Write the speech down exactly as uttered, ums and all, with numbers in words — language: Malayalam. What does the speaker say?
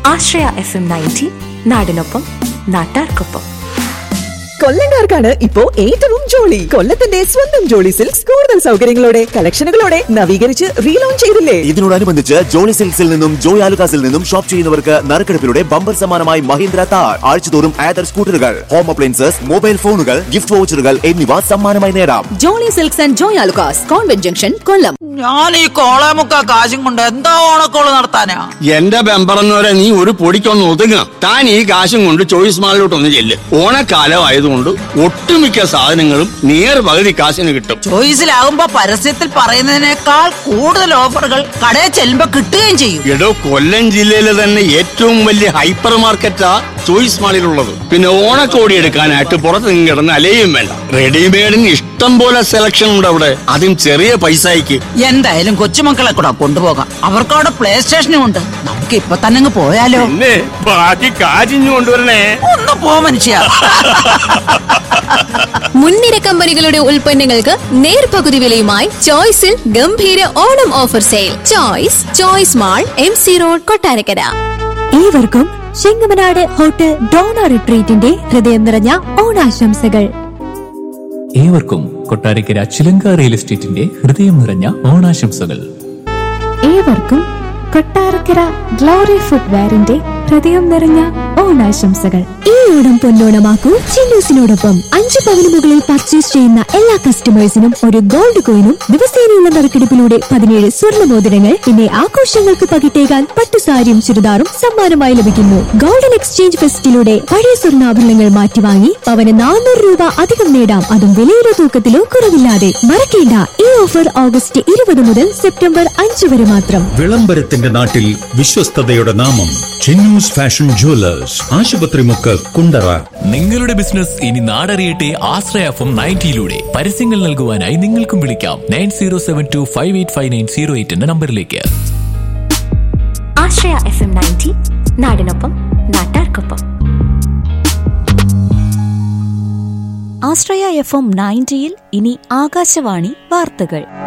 ആശ്രയ എഫ് എം നയൻറ്റി, നാടിനൊപ്പം നാട്ടാർക്കൊപ്പം. കൊല്ലംകാർക്കാണ് ഇപ്പോ ഏറ്റവും ജോളി. കൊല്ലത്തിന്റെ സ്വന്തം ജോളി സിൽക്സ് കൂടുതൽ സൗകര്യങ്ങളോടെ കളക്ഷനുകളോടെ നവീകരിച്ച് റീലോഞ്ച് ചെയ്തില്ലേ? ഇതിനോടനുബന്ധിച്ച് ജോളി സിൽക്സിൽ നിന്നും ജോയ് ആലുകാസിൽ നിന്നും ഷോപ്പ് ചെയ്യുന്നവർക്ക് നറുക്കെടുപ്പിലൂടെ ബമ്പർ സമ്മാനമായി മഹീന്ദ്ര താർ, ആഴ്ചതോറും ആദർ സ്കൂട്ടറുകൾ, ഹോം അപ്ലയൻസസ്, മൊബൈൽ ഫോണുകൾ, ഗിഫ്റ്റ് വൗച്ചറുകൾ എന്നിവ സമ്മാനമായി നേടാം. Jolly silks and Joy Alukkas, convent junction, കൊല്ലം. ഞാൻ ഈ കോളേമുക്ക കാശും കൊണ്ട് എന്താ ഓണക്കോള് നടത്താനാ? എന്റെ ബെമ്പറന്നവരെ നീ ഒരു പൊടിക്കൊന്ന് ഒതുങ്ങ. താൻ ഈ കാശും കൊണ്ട് ചോയ്സ് മാളിലോട്ടൊന്ന് ചെല്ല്. ഓണക്കാലം ആയതുകൊണ്ട് ഒട്ടുമിക്ക സാധനങ്ങളും നേർ പകുതി കാശിന് കിട്ടും. ചോയ്സിലാകുമ്പോ പരസ്യത്തിൽ പറയുന്നതിനേക്കാൾ കൂടുതൽ ഓഫറുകൾ കടയിൽ ചെല്ലുമ്പോ കിട്ടുകയും ചെയ്യും. എടോ, കൊല്ലം ജില്ലയിലെ തന്നെ ഏറ്റവും വലിയ ഹൈപ്പർ മാർക്കറ്റാ ചോയ്സ് മാളിലുള്ളത്. പിന്നെ ഓണക്കോടി എടുക്കാനായിട്ട് പുറത്ത് നിന്ന് കിടന്ന് അലയും വേണ്ട. റെഡിമെയ്ഡിന് ഇഷ്ടം പോലെ സെലക്ഷൻ ഉണ്ട് അവിടെ, അതും ചെറിയ പൈസയ്ക്ക്. എന്തായാലും കൊച്ചുമക്കളെ കൂടെ കൊണ്ടുപോകാം, അവർക്ക് അവിടെ പ്ലേ സ്റ്റേഷനും ഉണ്ട്. നമുക്ക് ഇപ്പൊ തന്നെ അങ്ങ് പോയാലോ? പിന്നെ ബാക്കി കാശിഞ്ഞു കൊണ്ടുവരണേ. ഒന്ന് പോ മനുഷ്യ. മുൻനിര കമ്പനികളുടെ ഉൽപ്പന്നങ്ങൾക്ക് നേർപകുതി വിലയുമായി ചോയ്സിൽ ഗംഭീര Onam offer sale. Choice choice mall, M C road, Kottarakkara. ഏവർക്കും ചെങ്ങമനാട് ഹോട്ടൽ ഡോണ റിട്രീറ്റിന്റെ ഹൃദയം നിറഞ്ഞ ഓണാശംസകൾ. ഏവർക്കും കൊട്ടാരക്കര ചിലങ്ക റിയൽ എസ്റ്റേറ്റിന്റെ ഹൃദയം നിറഞ്ഞ ഓണാശംസകൾ. ഏവർക്കും കൊട്ടാരക്കര ഗ്ലോറി ഫുട്വെയറിന്റെ ഹൃദയം നിറഞ്ഞ ഓണാശംസകൾ. ഈ ഓണം പൊന്നോണമാക്കൂ ചിന്നൂസിനോടൊപ്പം. അഞ്ചു പവന് മുകളിൽ പർച്ചേസ് ചെയ്യുന്ന എല്ലാ കസ്റ്റമേഴ്സിനും ഒരു ഗോൾഡ് കോയിനും ദിവസേനയുള്ള നറുക്കെടുപ്പിലൂടെ പതിനേഴ് സ്വർണ്ണ മോതിരങ്ങൾ, പിന്നെ ആഘോഷങ്ങൾക്ക് പകിട്ടേകാൻ പട്ടുസാരിയും ചുരിദാറും സമ്മാനമായി ലഭിക്കുന്നു. ഗോൾഡൻ എക്സ്ചേഞ്ച് ഫെസ്റ്റിലൂടെ പഴയ സ്വർണ്ണാഭരണങ്ങൾ മാറ്റിവാങ്ങി പവന് നാനൂറ് രൂപ അധികം നേടാം, അതും വിലയിലോ തൂക്കത്തിലോ കുറവില്ലാതെ. മറക്കേണ്ട, ഈ ഓഫർ ഓഗസ്റ്റ് ഇരുപത് മുതൽ സെപ്റ്റംബർ അഞ്ച് വരെ മാത്രം. വിളംബരത്തിന്റെ നാട്ടിൽ വിശ്വസ്തതയുടെ നാമം ചിന്നൂസ് ഫാഷൻ ജുവലേഴ്സ്, ആശുപത്രിമുക്ക്, കുണ്ടറ. നിങ്ങളുടെ ബിസിനസ് ഇനി നാടറിയട്ടെ ആശ്രയ എഫ് എം നയൻറ്റിയിലൂടെ. പരസ്യങ്ങൾ നൽകുവാനായി നിങ്ങൾക്കും വിളിക്കാം nine zero seven to five eight five nine zero eight എന്ന നമ്പറിലേക്ക്. ആശ്രയ എഫ് എം നയൻറ്റി, നാടിനൊപ്പം നാട്ടാർക്കൊപ്പം. ആശ്രയ എഫ് എം നയൻറ്റിയിൽ ഇനി ആകാശവാണി വാർത്തകൾ.